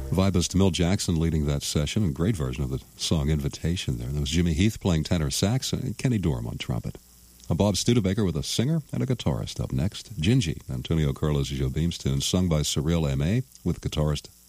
Vibist Mill Jackson leading that session, a great version of the song Invitation there. There was Jimmy Heath playing tenor sax and Kenny Dorham on trumpet. Bob Studebaker with a singer and a guitarist up next. Gingy, Antonio Carlos Jobim's tune, sung by Cyril Aimé with guitarist